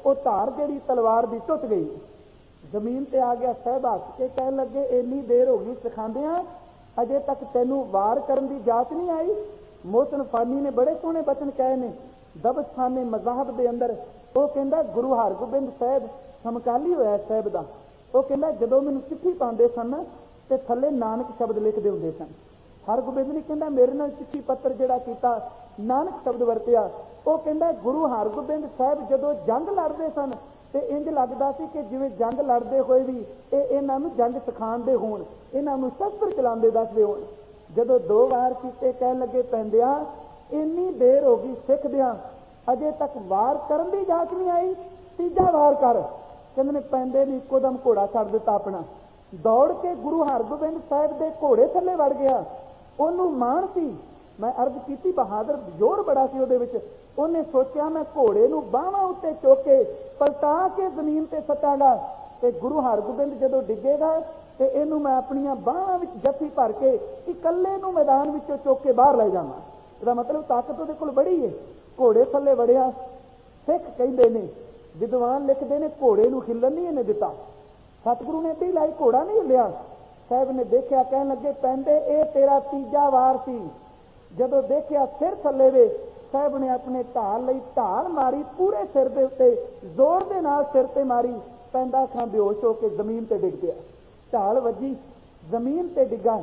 वो धार जिहड़ी तलवार दी टुट गई, जमीन ते आ गया। साहब हस के कहन लगे इन्नी देर हो गई सिखांदियां, अजे तक तैनू वार करन दी जाच नहीं आई। मोहसिन फानी ने बड़े सोहने बचन कहे ने दबस्थाने मज़ाहब दे अंदर। वो कहंदा गुरु हरगोबिंद साहब समकाली होया साहब दा। वो कहंदा जदों मैनूं चिट्ठी पाउंदे सन ते थल्ले नानक शब्द लिखदे हुंदे सन। हरगोबिंद ने कहंदा मेरे नाल चिट्ठी पत्र जिहड़ा कीता नानक शब्द वरतिया। वो कहंदा गुरु हरगोबिंद साहब जदों जंग लड़दे सन ते इंज लगदा सी कि जिवें जंग लड़दे होए भी इन्हां नूं जंग सिखाउंदे होण, इन्हां नूं शस्त्र चलाउंदे दसदे होण। जदों 2 वार कीते कहन लगे पैंदिया इन्नी देर हो गई सिखदियां, अजे तक वार करन दी जाच नहीं आई, तीजा वार कर। कहंदे ने पैंदे ने इक्को दम घोड़ा छड्ड दित्ता अपना, दौड़ के गुरु हरगोबिंद साहब दे घोड़े थल्ले वड़ गया। ओनू माण सी, मैं अर्ज कीती बहादुर जोर बड़ा सी ओहदे विच। उन्हें सोचा मैं घोड़े नूं बाहां उत्ते चुक के पलटा के जमीन ते सटांगा ते गुरु हरगोबिंद जदों डिगेगा ते इहनूं मैं अपनियां बाहां विच जफ्फी भर के इकल्ले नूं मैदान विचों चुक के बाहर लै जावां। इहदा मतलब ताकत उहदे कोल बड़ी है। घोड़े थल्ले वड़िया। सिख कहंदे ने, विद्वान लिखदे ने घोड़े नूं हिल्लण नहीं इहने दित्ता। सतगुरु ने दी लाई, घोड़ा नहीं हिल्लिया। साहब ने देखिया, कहन लगे पैंदे ए तेरा तीजा वार सी। जदों देखिया सिर थल्ले वे, साहब ने अपने ढाल लई ढाल मारी, पूरे सिर दे उत्ते जोर दे नाल सिर ते मारी। पैंदा खां बेहोश हो के जमीन ते डिग पिया। ढाल वजी, जमीन ते डिगा।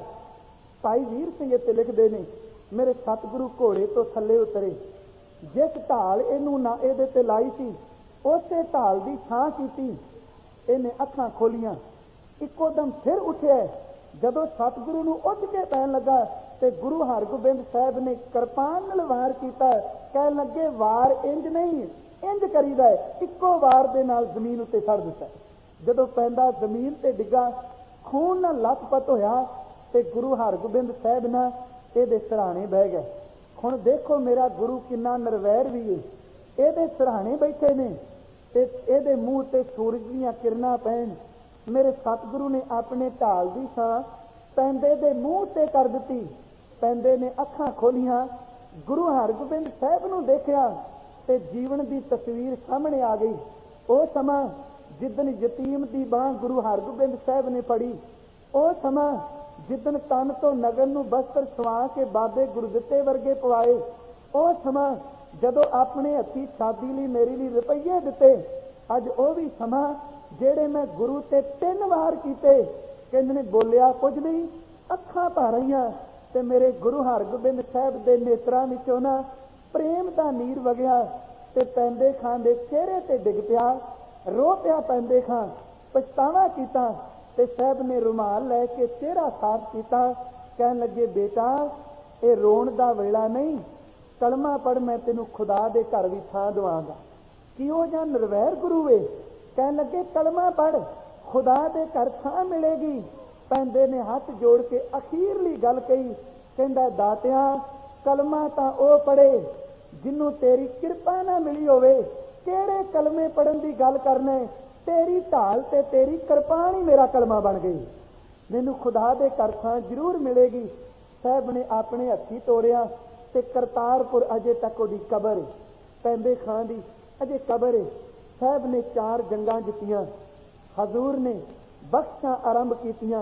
भाई वीर सिंह इत्थे लिखदे ने मेरे सतगुरु घोड़े तो थल्ले उतरे, जिस ढाल इहनूं ना इहदे ते लाई सी उसे ढाल दी छां कीती। इहने अखां खोलियां, इक्को दम फिर उठिया। जदों सतगुरु नूं उठ के पैन लगा ते गुरु हरगोबिंद साहब ने किरपान नाल वार कीता। कहन लगे वार इंज नहीं, इंज करीदा है। इक्को वार दे नाल जमीन उत्ते सड़ दित्ता। जदों पैंदा जमीन ते डिगा, खून नाल लथपथ होया ते गुरु हरगोबिंद साहब ना इहदे सराणे बह गए। हुण देखो मेरा गुरु किन्ना नरवैर भी है। इहदे सराणे बैठे ने ते इहदे मूँह ते सूरज दीयां किरणां पैण। मेरे सतगुरु ने अपने ढाल दी छां पैंदे दे मूँह ते कर दित्ती। पैंदे ने अखां खोलियां, गुरु हरगोबिंद साहब नूं देखिया ते जीवन दी तस्वीर सामने आ गई। ਉਹ ਸਮਾਂ ਜਿੱਦਣ ਯਤੀਮ ਦੀ ਬਾਂਹ ਗੁਰੂ ਹਰਗੋਬਿੰਦ ਸਾਹਿਬ ਨੇ ਫੜੀ, ਉਹ ਸਮਾਂ ਜਿੱਦਣ ਤਨ ਤੋਂ ਨਗਨ ਨੂੰ ਬਸਤਰ ਸਵਾ ਕੇ ਬਾਬੇ ਗੁਰਦਿੱਤੇ ਵਰਗੇ ਪਵਾਏ, ਉਹ ਸਮਾਂ ਜਦੋਂ ਆਪਣੇ ਹੱਥੀਂ ਸ਼ਾਦੀ ਲਈ ਮੇਰੇ ਲਈ ਰੁਪਈਏ ਦਿੱਤੇ, ਅੱਜ ਉਹ ਵੀ ਸਮਾਂ ਜਿਹੜੇ ਮੈਂ ਗੁਰੂ ਤੇ 3 ਵਾਰ ਕੀਤੇ। ਕਹਿੰਦੇ ਨੇ ਬੋਲਿਆ ਕੁਝ ਨਹੀਂ, ਅੱਖਾਂ ਭਰ ਆਈਆਂ ਤੇ ਮੇਰੇ ਗੁਰੂ ਹਰਗੋਬਿੰਦ ਸਾਹਿਬ ਦੇ ਨੇਤਰਾਂ ਵਿੱਚੋਂ ਨਾ ਪ੍ਰੇਮ ਦਾ ਨੀਰ ਵਗਿਆ ਤੇ ਪੈਂਦੇ ਖਾਂ ਦੇ ਚਿਹਰੇ ਤੇ ਡਿੱਗ ਪਿਆ, ਰੋ ਪਿਆ ਪੈਂਦੇ ਖਾਂ, ਪਛਤਾਵਾ ਕੀਤਾ ਤੇ ਸਾਹਿਬ ਨੇ ਰੁਮਾਲ ਲੈ ਕੇ ਚਿਹਰਾ ਸਾਫ਼ ਕੀਤਾ। ਕਹਿਣ ਲੱਗੇ ਬੇਟਾ ਇਹ ਰੋਣ ਦਾ ਵੇਲਾ ਨਹੀਂ, ਕਲਮਾ ਪੜ੍ਹ, ਮੈਂ ਤੈਨੂੰ ਖੁਦਾ ਦੇ ਘਰ ਵੀ ਥਾਂ ਦਵਾਂਗਾ। ਕਿਉਂ ਜਾਂ ਨਿਰਵੈਰ ਗੁਰੂ ਵੇ। ਕਹਿਣ ਲੱਗੇ ਕਲਮਾ ਪੜ੍ਹ, ਖੁਦਾ ਦੇ ਘਰ ਥਾਂ ਮਿਲੇਗੀ। ਪੈਂਦੇ ਨੇ ਹੱਥ ਜੋੜ ਕੇ ਅਖੀਰਲੀ ਗੱਲ ਕਹੀ, ਕਹਿੰਦਾ ਦਾਤਿਆ ਕਲਮਾ ਤਾਂ ਉਹ ਪੜ੍ਹੇ ਜਿਹਨੂੰ ਤੇਰੀ ਕਿਰਪਾ ਨਾ ਮਿਲੀ ਹੋਵੇ। ਕਿਹੜੇ ਕਲਮੇ ਪੜ੍ਹਨ ਦੀ ਗੱਲ ਕਰਨੇ, ਤੇਰੀ ਢਾਲ ਤੇ ਤੇਰੀ ਕਿਰਪਾਨ ਹੀ ਮੇਰਾ ਕਲਮਾ ਬਣ ਗਈ। ਮੈਨੂੰ ਖੁਦਾ ਦੇ ਘਰ ਥਾਂ ਜ਼ਰੂਰ ਮਿਲੇਗੀ। ਸਾਹਿਬ ਨੇ ਆਪਣੇ ਹੱਥੀਂ ਤੋੜਿਆ ਤੇ ਕਰਤਾਰਪੁਰ ਅਜੇ ਤੱਕ ਉਹਦੀ ਕਬਰ ਹੈ, ਪੈਂਦੇ ਖਾਂ ਦੀ ਅਜੇ ਕਬਰ ਹੈ। ਸਾਹਿਬ ਨੇ 4 ਜੰਗਾਂ ਜਿੱਤੀਆਂ, ਹਜ਼ੂਰ ਨੇ ਬਖਸ਼ਾਂ ਆਰੰਭ ਕੀਤੀਆਂ।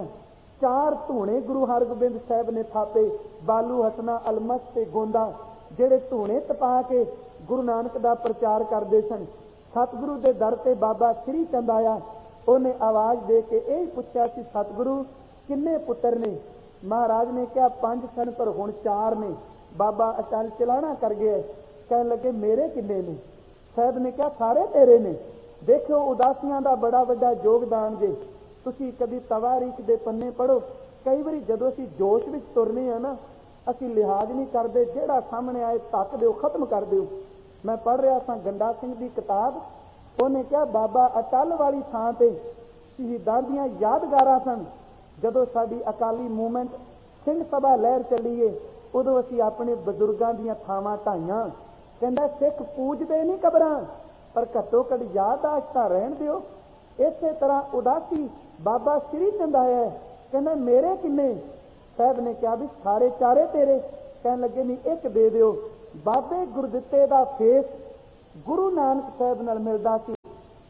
4 ਧੂਣੇ ਗੁਰੂ ਹਰਗੋਬਿੰਦ ਸਾਹਿਬ ਨੇ ਥਾਪੇ, ਬਾਲੂ ਹਸਨਾ ਅਲਮਸ ਤੇ ਗੋਂਦਾ, ਜਿਹੜੇ ਧੂਣੇ ਤਪਾ ਕੇ ਗੁਰੂ ਨਾਨਕ ਦਾ ਪ੍ਰਚਾਰ ਕਰਦੇ ਸਨ। ਸਤਿਗੁਰੂ ਦੇ ਦਰ ਤੇ ਬਾਬਾ ਸ੍ਰੀ ਚੰਦ ਆਇਆ, ਉਹਨੇ ਆਵਾਜ਼ ਦੇ ਕੇ ਇਹ ਪੁੱਛਿਆ ਸੀ ਸਤਿਗੁਰੂ ਕਿੰਨੇ ਪੁੱਤਰ ਨੇ। ਮਹਾਰਾਜ ਨੇ ਕਿਹਾ 5 ਸਨ ਪਰ ਹੁਣ 4 ਨੇ। ਬਾਬਾ ਅਚਲ ਚਲਾਣਾ ਕਰ ਗਿਆ। ਕਹਿਣ ਲੱਗੇ ਮੇਰੇ ਕਿੰਨੇ ਨੇ। ਸਾਹਿਬ ਨੇ ਕਿਹਾ ਸਾਰੇ ਤੇਰੇ ਨੇ। ਦੇਖਿਓ ਉਦਾਸੀਆਂ ਦਾ ਬੜਾ ਵੱਡਾ ਯੋਗਦਾਨ ਜੇ। ਤੁਸੀਂ ਕਦੀ ਤਵਾਰੀਖ ਦੇ ਪੰਨੇ ਪੜ੍ਹੋ। ਕਈ ਵਾਰੀ ਜਦੋਂ ਅਸੀਂ ਜੋਸ਼ ਵਿੱਚ ਤੁਰਨੇ ਆ ਨਾ, ਅਸੀਂ ਲਿਹਾਜ਼ ਨਹੀਂ ਕਰਦੇ, ਜਿਹੜਾ ਸਾਹਮਣੇ ਆਏ ਧੱਕ ਦਿਓ, ਖਤਮ ਕਰ ਦਿਓ। ਮੈਂ ਪੜ੍ਹ ਰਿਹਾ ਸਾਂ ਗੰਡਾ ਸਿੰਘ ਦੀ ਕਿਤਾਬ, ਉਹਨੇ ਕਿਹਾ ਬਾਬਾ ਅਟਲ ਵਾਲੀ ਥਾਂ ਤੇ ਸ਼ਹੀਦਾਂ ਦੀਆਂ ਯਾਦਗਾਰਾਂ ਸਨ। ਜਦੋਂ ਸਾਡੀ ਅਕਾਲੀ ਮੂਵਮੈਂਟ ਸਿੰਘ ਸਭਾ ਲਹਿਰ ਚੱਲੀਏ, ਉਦੋਂ ਅਸੀਂ ਆਪਣੇ ਬਜ਼ੁਰਗਾਂ ਦੀਆਂ ਥਾਵਾਂ ਢਾਈਆਂ। ਕਹਿੰਦਾ ਸਿੱਖ ਪੂਜਦੇ ਨਹੀਂ ਕਬਰਾਂ, ਪਰ ਘੱਟੋ ਘੱਟ ਯਾਦਦਾਸ਼ਤ ਤਾਂ ਰਹਿਣ ਦਿਓ। ਇਸੇ ਤਰ੍ਹਾਂ ਉਦਾਸੀ ਬਾਬਾ ਸ੍ਰੀ ਚੰਦ ਆਇਆ, ਕਹਿੰਦਾ ਮੇਰੇ ਕਿੰਨੇ। ਸਾਹਿਬ ਨੇ ਕਿਹਾ ਵੀ ਸਾਰੇ 4 ਤੇਰੇ। ਕਹਿਣ ਲੱਗੇ ਨਹੀਂ ਇੱਕ ਦੇ ਦਿਓ। ਬਾਬੇ ਗੁਰਦਿੱਤੇ ਦਾ ਫੇਸ ਗੁਰੂ ਨਾਨਕ ਸਾਹਿਬ ਨਾਲ ਮਿਲਦਾ ਸੀ।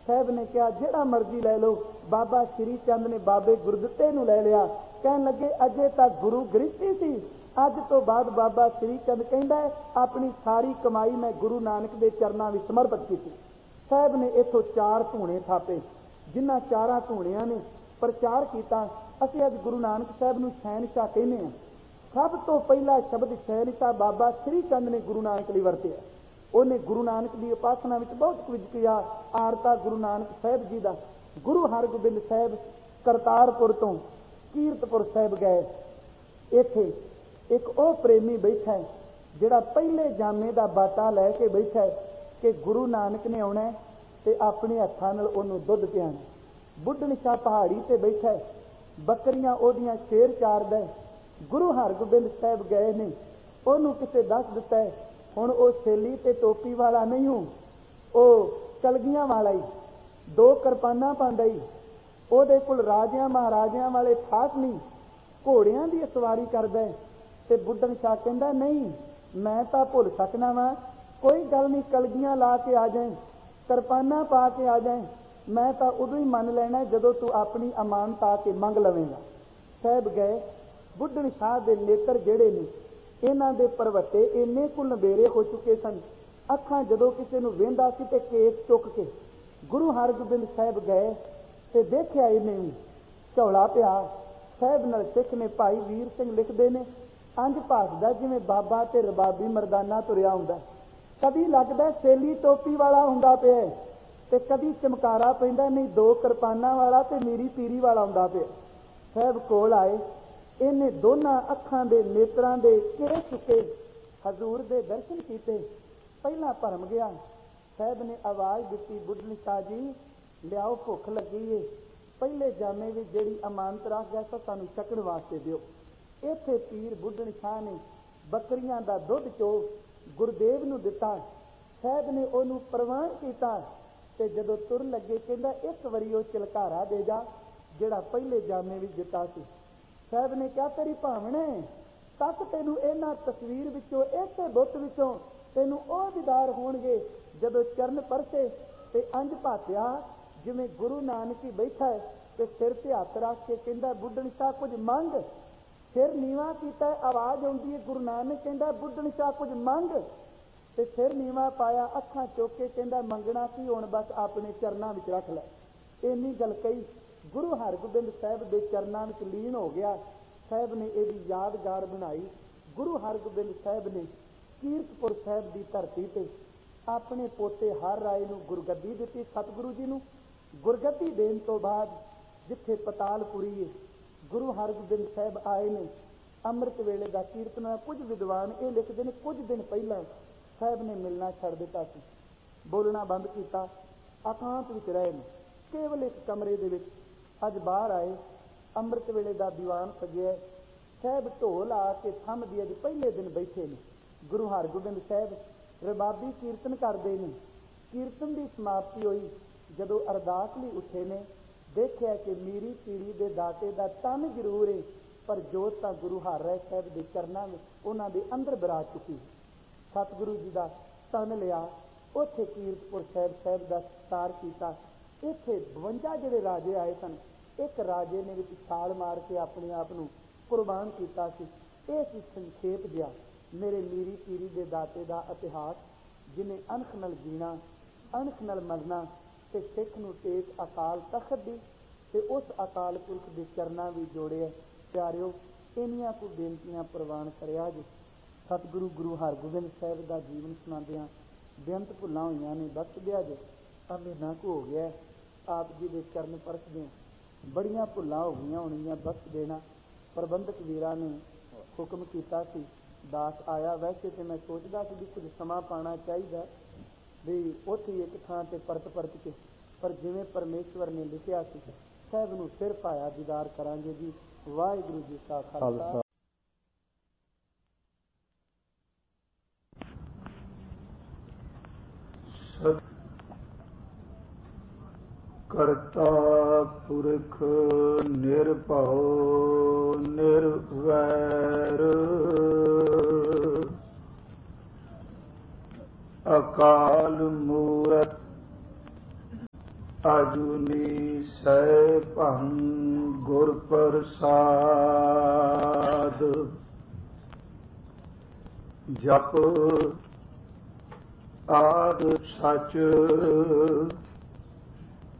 साहब ने कहा जिहड़ा मर्जी लै लो। बाबा श्री चंद ने बाबे गुरदित्ते नूं लै लिया। कहन लगे अजे तक गुरु गृहस्थी सी, अज तो बाद बाबा श्री चंद कहंदा है अपनी सारी कमाई मैं गुरु नानक दे चरनां विच समर्पित कीती। साहब ने इथों 4 धूणे थापे, जिन्हां 4 धूणियां ने प्रचार किया असीं अज गुरु नानक साहब नूं शहनशाह कहने हैं। सब तो पहला शब्द शहनशाह बाबा श्री चंद ने गुरु नानक लई वरतिया। उन्हें गुरु नानक की उपासना में बहुत कुछ किया। आरता गुरु नानक साहब जी का। गुरु हरगोबिंद साहब करतारपुर तो कीरतपुर साहब गए। इत्थे एक वो प्रेमी बैठा है जिहड़ा पहले जामे का बाटा लैके बैठा है कि गुरु नानक ने आना ते अपने हत्थां नाल उहनूं दुध पिआना। बुढ़न शाह पहाड़ी ते बैठा है, बकरियां ओदियां शेर चारदा है। गुरु हरगोबिंद साहब गए ने, उहनूं किसे दस दिता है हुण वो सेली ते टोपी वाला नहीं हूँ, वो कलगियां वाला ही, 2 किरपानां पांदा ही, ਉਹਦੇ ਕੋਲ ਰਾਜਿਆਂ ਮਹਾਰਾਜਿਆਂ ਵਾਲੇ ਖਾਸ ਨਹੀਂ, ਘੋੜਿਆਂ ਦੀ ਸਵਾਰੀ ਕਰਦਾ ਹੈ। ਤੇ ਬੁੱਢਣ ਸ਼ਾਹ ਕਹਿੰਦਾ ਨਹੀਂ ਮੈਂ ਤਾਂ ਭੁੱਲ ਸਕਣਾ ਵਾ, ਕੋਈ ਗੱਲ ਨਹੀਂ ਕਲਗੀਆਂ ਲਾ ਕੇ ਆ ਜਾਏ, ਕਿਰਪਾਨਾਂ ਪਾ ਕੇ ਆ ਜਾਏ, ਮੈਂ ਤਾਂ ਉਦੋਂ ਹੀ ਮੰਨ ਲੈਣਾ ਜਦੋਂ ਤੂੰ ਆਪਣੀ ਅਮਾਨਤ ਆ ਕੇ ਮੰਗ ਲਵੇਂਗਾ। ਸਾਹਿਬ ਗਏ। ਬੁੱਢਣ ਸ਼ਾਹ ਦੇ ਨੇਤਰ ਜਿਹੜੇ ਨੇ ਇਹਨਾਂ ਦੇ ਭਰਵੱਟੇ ਇੰਨੇ ਕੁ ਲੰਬੇਰੇ ਹੋ ਚੁੱਕੇ ਸਨ, ਅੱਖਾਂ ਜਦੋਂ ਕਿਸੇ ਨੂੰ ਵੇਂਦਾ ਸੀ ਤੇ ਕੇਸ ਚੁੱਕ ਕੇ। ਗੁਰੂ ਹਰਗੋਬਿੰਦ ਸਾਹਿਬ ਗਏ ਤੇ ਦੇਖਿਆ ਇਹਨੇ ਵੀ ਝੋਲਾ ਪਿਆ। ਸਾਹਿਬ ਨਾਲ ਸਿੱਖ ਨੇ ਭਾਈ ਵੀਰ ਸਿੰਘ ਲਿਖਦੇ ਨੇ ਅੰਜ ਭਾਸਦਾ ਜਿਵੇਂ ਬਾਬਾ ਤੇ ਰਬਾਬੀ ਮਰਦਾਨਾ ਤੁਰਿਆ ਹੁੰਦਾ, ਕਦੀ ਲੱਗਦਾ ਸੇਲੀ ਟੋਪੀ ਵਾਲਾ ਹੁੰਦਾ ਪਿਆ ਤੇ ਕਦੀ ਚਮਕਾਰਾ ਪੈਂਦਾ, ਨਹੀਂ 2 ਕਿਰਪਾਨਾਂ ਵਾਲਾ ਤੇ ਮੀਰੀ ਪੀਰੀ ਵਾਲਾ ਹੁੰਦਾ ਪਿਆ। ਸਾਹਿਬ ਕੋਲ ਆਏ, ਇਹਨੇ ਦੋਨਾਂ ਅੱਖਾਂ ਦੇ ਨੇਤਰਾਂ ਦੇ ਕਿਹੜੇ ਚੁੱਕੇ, ਹਜ਼ੂਰ ਦੇ ਦਰਸ਼ਨ ਕੀਤੇ। ਪਹਿਲਾਂ ਭਰਮ ਗਿਆ। ਸਾਹਿਬ ਨੇ ਆਵਾਜ਼ ਦਿੱਤੀ ਬੁੱਢਣ ਸ਼ਾਹ ਜੀ ਲਿਆਓ ਭੁੱਖ ਲੱਗੀ ਏ, ਪਹਿਲੇ ਜਾਮੇ ਵਿੱਚ ਜਿਹੜੀ ਅਮਾਨਤ ਰੱਖ ਗਿਆ ਸੋ ਤੁਹਾਨੂੰ ਛਕਣ ਵਾਸਤੇ ਦਿਓ। ਇੱਥੇ ਪੀਰ ਬੁੱਢਣ ਸ਼ਾਹ ਨੇ ਬੱਕਰੀਆਂ ਦਾ ਦੁੱਧ ਚੋ ਗੁਰਦੇਵ ਨੂੰ ਦਿੱਤਾ। ਸਾਹਿਬ ਨੇ ਉਹਨੂੰ ਪ੍ਰਵਾਨ ਕੀਤਾ ਤੇ ਜਦੋਂ ਤੁਰ ਲੱਗੇ ਕਹਿੰਦਾ ਇੱਕ ਵਾਰੀ ਉਹ ਚਲਕਾਰਾ ਦੇ ਜਾ ਜਿਹੜਾ ਪਹਿਲੇ ਜਾਮੇ ਵਿੱਚ ਦਿੱਤਾ ਸੀ। ਸਾਹਿਬ ਨੇ ਕਿਹਾ ਤੇਰੀ ਭਾਵਣੇ ਤੱਕ ਤੈਨੂੰ ਇਹਨਾਂ ਤਸਵੀਰ ਵਿੱਚੋਂ ਇਸੇ ਬੁੱਤ ਵਿੱਚੋਂ ਤੈਨੂੰ ਉਹ ਦੀਦਾਰ ਹੋਣਗੇ ਜਦੋਂ ਚਰਨ ਪਰਸੇ ਤੇ ਅੰਜ ਭਾਤਿਆ ਜਿਵੇਂ ਗੁਰੂ ਨਾਨਕ ਹੀ ਬੈਠਾ ਹੈ ਤੇ ਸਿਰ ਤੇ ਹੱਥ ਰੱਖ ਕੇ ਕਹਿੰਦਾ ਬੁੱਢਣ ਸ਼ਾਹ ਕੁਝ ਮੰਗ। ਸਿਰ ਨੀਵਾਂ ਕੀਤਾ, ਆਵਾਜ਼ ਆਉਂਦੀ ਹੈ ਗੁਰੂ ਨਾਨਕ ਕਹਿੰਦਾ ਬੁੱਢਣ ਸ਼ਾਹ ਕੁਝ ਮੰਗ, ਤੇ ਸਿਰ ਨੀਵਾਂ ਪਾਇਆ, ਅੱਖਾਂ ਚੁੱਕ ਕੇ ਕਹਿੰਦਾ ਮੰਗਣਾ ਕੀ ਹੁਣ ਬਸ ਆਪਣੇ ਚਰਨਾਂ ਵਿੱਚ ਰੱਖ ਲੈ। ਇੰਨੀ ਗੱਲ ਕਹੀ ਗੁਰੂ ਹਰਗੋਬਿੰਦ ਸਾਹਿਬ ਦੇ ਚਰਨਾਂ ਵਿੱਚ ਲੀਨ ਹੋ ਗਿਆ। ਸਾਹਿਬ ਨੇ ਇਹਦੀ ਯਾਦਗਾਰ ਬਣਾਈ। ਗੁਰੂ ਹਰਗੋਬਿੰਦ ਸਾਹਿਬ ਨੇ ਕੀਰਤਪੁਰ ਸਾਹਿਬ ਦੀ ਧਰਤੀ ਤੇ ਆਪਣੇ ਪੋਤੇ ਹਰ ਰਾਏ ਨੂੰ ਗੁਰਗੱਦੀ ਦਿੱਤੀ। ਸਤਿਗੁਰੂ ਜੀ ਨੂੰ ਗੁਰਗੱਦੀ ਦੇਣ ਤੋਂ ਬਾਅਦ ਜਿੱਥੇ ਪਤਾਲਪੁਰੀ ਹੈ ਗੁਰੂ ਹਰਗੋਬਿੰਦ ਸਾਹਿਬ ਆਏ ਨੇ। ਅੰਮ੍ਰਿਤ ਵੇਲੇ ਦਾ ਕੀਰਤਨ ਕੁਝ ਵਿਦਵਾਨ ਇਹ ਲਿਖਦੇ ਨੇ ਕੁਝ ਦਿਨ ਪਹਿਲਾਂ ਸਾਹਿਬ ਨੇ ਮਿਲਣਾ ਛੱਡ ਦਿੱਤਾ ਸੀ, ਬੋਲਣਾ ਬੰਦ ਕੀਤਾ, ਇਕਾਂਤ ਵਿੱਚ ਰਹੇ ਨੇ ਕੇਵਲ ਇੱਕ ਕਮਰੇ ਦੇ ਵਿੱਚ। ਅੱਜ ਬਾਹਰ ਆਏ, ਅੰਮ੍ਰਿਤ ਵੇਲੇ ਦਾ ਦੀਵਾਨ ਸਜਿਆ, ਸਾਹਿਬ ਢੋਲ ਆ ਕੇ ਥੰਮਦੀ ਅੱਜ ਪਹਿਲੇ ਦਿਨ ਬੈਠੇ ਨੇ। ਗੁਰੂ ਹਰਗੋਬਿੰਦ ਸਾਹਿਬ ਰਬਾਬੀ ਕੀਰਤਨ ਕਰਦੇ ਨੇ। ਕੀਰਤਨ ਦੀ ਸਮਾਪਤੀ ਹੋਈ, ਜਦੋਂ ਅਰਦਾਸ ਲਈ ਉੱਠੇ ਨੇ ਦੇਖਿਆ ਕਿ ਮੀਰੀ ਪੀੜੀ ਦੇ ਦਾਤੇ ਦਾ ਤਨ ਜ਼ਰੂਰ ਹੈ ਪਰ ਜੋਤ ਤਾਂ ਗੁਰੂ ਹਰ ਰਾਏ ਸਾਹਿਬ ਦੇ ਚਰਨਾਂ ਵਿੱਚ ਉਹਨਾਂ ਦੇ ਅੰਦਰ ਬਿਰਾਜ ਚੁੱਕੀ। ਸਤਿਗੁਰੂ ਜੀ ਦਾ ਤਨ ਲਿਆ, ਉੱਥੇ ਕੀਰਤਪੁਰ ਸਾਹਿਬ ਦਾ ਸਤਿਕਾਰ ਕੀਤਾ। ਇੱਥੇ 52 ਜਿਹੜੇ ਰਾਜੇ ਆਏ ਸਨ, ਇੱਕ ਰਾਜੇ ਨੇ ਵਿੱਚ ਛਾਲ ਮਾਰ ਕੇ ਆਪਣੇ ਆਪ ਨੂੰ ਕੁਰਬਾਨ ਕੀਤਾ ਸੀ। ਇਹ ਸੀ ਸੰਖੇਪ ਜਿਹਾ ਮੇਰੇ ਮੀਰੀ ਪੀਰੀ ਦੇ ਦਾਤੇ ਦਾ ਇਤਿਹਾਸ, ਜਿਹਨੇ ਅਣਖ ਨਾਲ ਜੀਣਾ, ਅਣਖ ਨਾਲ ਮਰਨਾ ਤੇ ਸਿੱਖ ਨੂੰ ਟੇਕ ਅਕਾਲ ਤਖਤ ਦੀ ਤੇ ਉਸ ਅਕਾਲ ਪੁਰਖ ਦੇ ਚਰਨਾਂ ਵੀ ਜੋੜਿਆ। ਪਿਆਰਿਓ, ਇੰਨੀਆਂ ਕੁ ਬੇਨਤੀਆਂ ਪ੍ਰਵਾਨ ਕਰਿਆ ਜੀ। ਸਤਿਗੁਰੂ ਗੁਰੂ ਹਰਗੋਬਿੰਦ ਸਾਹਿਬ ਦਾ ਜੀਵਨ ਸੁਣਾਉਂਦਿਆਂ ਬੇਅੰਤ ਭੁੱਲਾਂ ਹੋਈਆਂ ਨੇ, ਬਖਸ਼ ਦਿਆ ਜੇ। ਆ ਮਹੀਨਾ ਕੁ ਹੋ ਗਿਆ ਆਪ ਜੀ ਦੇ ਚਰਨ ਪਰਸਦਿਆਂ, ਬੜੀਆਂ ਭੁੱਲਾਂ ਹੋ ਗਈਆਂ ਹੋਣਗੀਆਂ, ਬਖਸ਼ ਦੇਣਾ। ਪ੍ਰਬੰਧਕ ਵੀਰਾਂ ਨੇ ਹੁਕਮ ਕੀਤਾ ਸੀ, ਦਾਸ ਆਇਆ। ਵੈਸੇ ਤੇ ਮੈਂ ਸੋਚਦਾ ਸੀ ਵੀ ਕੁਝ ਸਮਾਂ ਪਾਉਣਾ ਚਾਹੀਦਾ ਵੀ ਉੱਥੇ ਇੱਕ ਥਾਂ ਤੇ ਪਰਤ ਕੇ, ਪਰ ਜਿਵੇਂ ਪਰਮੇਸ਼ਵਰ ਨੇ ਲਿਖਿਆ ਸੀ ਸਾਹਿਬ ਨੂੰ ਫਿਰ ਪਾਇਆ ਦੀਦਾਰ ਕਰਾਂਗੇ ਜੀ। ਵਾਹਿਗੁਰੂ ਜੀ ਕਾ ਖਾਲਸਾ। ਕਰਤਾ ਪੁਰਖ ਨਿਰਭਉ ਨਿਰਵੈਰ, ਅਕਾਲ ਮੂਰਤ ਅਜੂਨੀ ਸਹਿ ਭੰ ਗੁਰ ਪ੍ਰਸਾਦ ਜਪ ਆਦਿ ਸਚ